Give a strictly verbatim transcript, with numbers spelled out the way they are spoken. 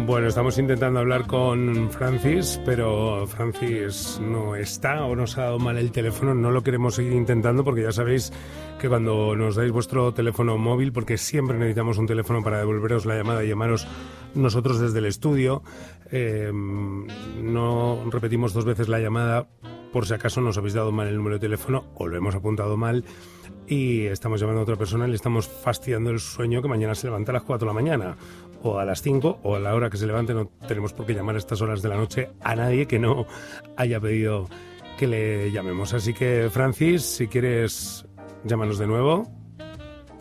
Bueno, estamos intentando hablar con Francis, pero Francis no está o nos ha dado mal el teléfono. No lo queremos seguir intentando porque ya sabéis que cuando nos dais vuestro teléfono móvil, porque siempre necesitamos un teléfono para devolveros la llamada y llamaros nosotros desde el estudio, eh, no repetimos dos veces la llamada por si acaso nos habéis dado mal el número de teléfono o lo hemos apuntado mal y estamos llamando a otra persona y le estamos fastidiando el sueño, que mañana se levanta a las cuatro de la mañana o a las cinco o a la hora que se levante. No tenemos por qué llamar a estas horas de la noche a nadie que no haya pedido que le llamemos. Así que, Francis, si quieres, llámanos de nuevo.